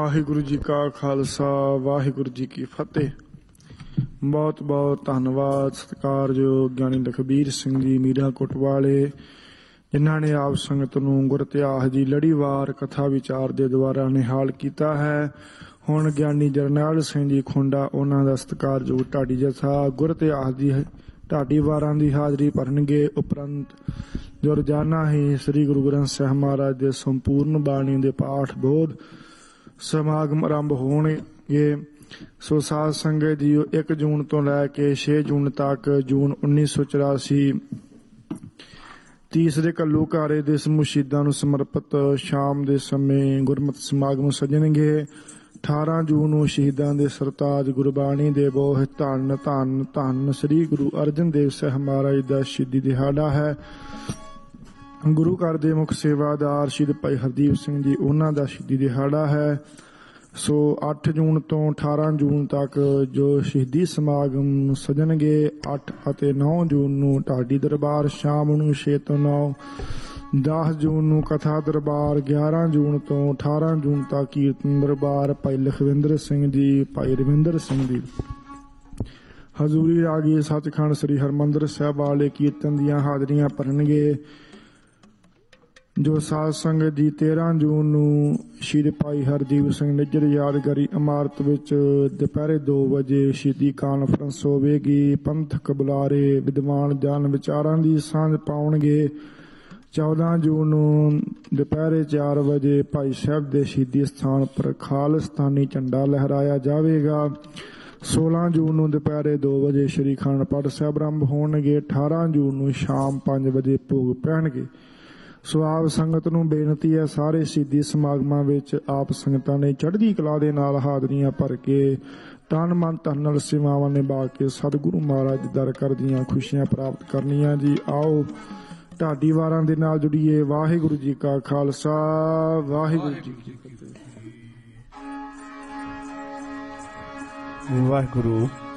ਵਾਹਿਗੁਰੂ ਜੀ ਕਾ ਖਾਲਸਾ ਵਾਹਿਗੁਰੂ ਜੀ ਕੀ ਫਤਿਹ। ਬਹੁਤ ਬਹੁਤ ਧੰਨਵਾਦ ਸਤਿਕਾਰਯੋਗ ਗਿਆਨੀ ਲਖਬੀਰ ਸਿੰਘ ਜੀ ਮੀਰਾ ਕੋਟਵਾਲੇ, ਜਿਨ੍ਹਾਂ ਨੇ ਆਪ ਸੰਗਤ ਨੂੰ ਗੁਰ ਇਤਿਹਾਸ ਦੀ ਲੜੀਵਾਰ ਕਥਾ ਵਿਚਾਰ ਦੇ ਦੁਆਰਾ ਨਿਹਾਲ ਕੀਤਾ ਹੈ। ਹੁਣ ਗਿਆਨੀ ਜਰਨੈਲ ਸਿੰਘ ਜੀ ਖੁੰਡਾ, ਉਹਨਾਂ ਦਾ ਸਤਿਕਾਰਯੋਗ ਢਾਡੀ ਜਥਾ ਗੁਰ ਇਤਿਹਾਸ ਦੀ ਢਾਡੀ ਵਾਰਾਂ ਦੀ ਹਾਜ਼ਰੀ ਭਰਨਗੇ। ਉਪਰੰਤ ਜੋ ਰੋਜ਼ਾਨਾ ਹੀ ਸ੍ਰੀ ਗੁਰੂ ਗ੍ਰੰਥ ਸਾਹਿਬ ਮਹਾਰਾਜ ਦੇ ਸੰਪੂਰਨ ਬਾਣੀ ਦੇ ਪਾਠ ਬੋਧ ਸਮਾਗਮ ਆਰੰਭ ਹੋਣਗੇ। ਸੋ ਸਾਧ ਸੰਗਤ ਜੀ, 1 ਜੂਨ ਤੋਂ ਲੈ ਕੇ 6 ਜੂਨ ਤੱਕ, ਜੂਨ 1984 ਤੀਸਰੇ ਘੱਲੂਘਾਰੇ ਦੇ ਸਮੂਹ ਸ਼ਹੀਦਾਂ ਨੂੰ ਸਮਰਪਿਤ ਸ਼ਾਮ ਦੇ ਸਮੇਂ ਗੁਰਮਤਿ ਸਮਾਗਮ ਸਜਣਗੇ। 18 ਜੂਨ ਨੂੰ ਸ਼ਹੀਦਾਂ ਦੇ ਸਰਤਾਜ ਗੁਰਬਾਣੀ ਦੇ ਬੋਹ ਧੰਨ ਧੰਨ ਧੰਨ ਸ੍ਰੀ ਗੁਰੂ ਅਰਜਨ ਦੇਵ ਸਾਹਿਬ ਮਹਾਰਾਜ ਦਾ ਸ਼ਹੀਦੀ ਦਿਹਾੜਾ ਹੈ। ਗੁਰੂ ਘਰ ਦੇ ਮੁੱਖ ਸੇਵਾਦਾਰ ਸ਼ਹੀਦ ਭਾਈ ਹਰਦੀਪ ਸਿੰਘ ਜੀ, ਉਹਨਾਂ ਦਾ ਸ਼ਹੀਦੀ ਦਿਹਾੜਾ ਹੈ। ਸੋ 8 ਜੂਨ ਤੋਂ 18 ਜੂਨ ਤੱਕ ਜੋ ਸ਼ਹੀਦੀ ਸਮਾਗਮ ਸਜਣਗੇ। 8 ਅਤੇ 9 ਜੂਨ ਨੂੰ ਢਾਡੀ ਦਰਬਾਰ ਸ਼ਾਮ ਨੂੰ 6 ਤੋਂ 9। 10 ਜੂਨ ਨੂੰ ਕਥਾ ਦਰਬਾਰ। 11 ਜੂਨ ਤੋਂ 18 ਜੂਨ ਤੱਕ ਕੀਰਤਨ ਦਰਬਾਰ। ਭਾਈ ਲਖਵਿੰਦਰ ਸਿੰਘ ਜੀ, ਭਾਈ ਰਵਿੰਦਰ ਸਿੰਘ ਜੀ ਹਜ਼ੂਰੀ ਰਾਗੀ ਸੱਚਖੰਡ ਸ੍ਰੀ ਹਰਿਮੰਦਰ ਸਾਹਿਬ ਵਾਲੇ ਕੀਰਤਨ ਦੀਆਂ ਹਾਜ਼ਰੀਆਂ ਭਰਨਗੇ। ਜੋ ਸਾਧ ਸੰਗਤ ਜੀ 13 ਜੂਨ ਨੂੰ ਸ਼ਹੀਦ ਭਾਈ ਹਰਦੀਪ ਸਿੰਘ ਨਿੱਜਰ ਯਾਦਗਾਰੀ ਇਮਾਰਤ ਵਿੱਚ ਦੁਪਹਿਰੇ 2 ਵਜੇ ਸ਼ਹੀਦੀ ਕਾਨਫਰੰਸ ਹੋਵੇਗੀ। ਪੰਥਕ ਬੁਲਾਰੇ ਵਿਦਵਾਨ ਜਨ ਵਿਚਾਰਾਂ ਦੀ ਸਾਂਝ ਪਾਉਣਗੇ। 14 ਜੂਨ ਨੂੰ ਦੁਪਹਿਰੇ 4 ਵਜੇ ਭਾਈ ਸਾਹਿਬ ਦੇ ਸ਼ਹੀਦੀ ਸਥਾਨ ਪਰ ਖਾਲਿਸਤਾਨੀ ਝੰਡਾ ਲਹਿਰਾਇਆ ਜਾਵੇਗਾ। 16 ਜੂਨ ਨੂੰ ਦੁਪਹਿਰੇ 2 ਵਜੇ ਸ਼੍ਰੀ ਅਖੰਡ ਪਾਠ ਸਾਹਿਬ ਆਰੰਭ ਹੋਣਗੇ। 18 ਜੂਨ ਨੂੰ ਸ਼ਾਮ 5 ਵਜੇ ਭੋਗ ਪੈਣਗੇ। ਸੋ ਆਪ ਸੰਗਤ ਨੂੰ ਬੇਨਤੀ ਹੈ, ਸਾਰੇ ਸ਼ਹੀਦੀ ਸਮਾਗਮਾਂ ਵਿੱਚ ਆਪ ਸੰਗਤਾਂ ਨੇ ਚੜ੍ਹਦੀ ਕਲਾ ਦੇ ਨਾਲ ਹਾਜ਼ਰੀਆਂ ਭਰ ਕੇ ਤਨ ਮਨ ਧਨ ਨਾਲ ਸੇਵਾਵਾਂ ਨਿਭਾ ਕੇ ਸਤਿਗੁਰੂ ਮਹਾਰਾਜ ਦੇ ਦਰ ਕਰ ਦੀਆਂ ਖੁਸ਼ੀਆਂ ਪ੍ਰਾਪਤ ਕਰਨੀਆਂ ਜੀ। ਆਓ ਢਾਡੀ ਵਾਰਾਂ ਦੇ ਨਾਲ ਜੁੜੀਏ। ਵਾਹਿਗੁਰੂ ਜੀ ਕਾ ਖਾਲਸਾ ਵਾਹਿਗੁਰੂ ਜੀ ਕੀ ਫਤਿਹ। ਵਾਹਿਗੁਰੂ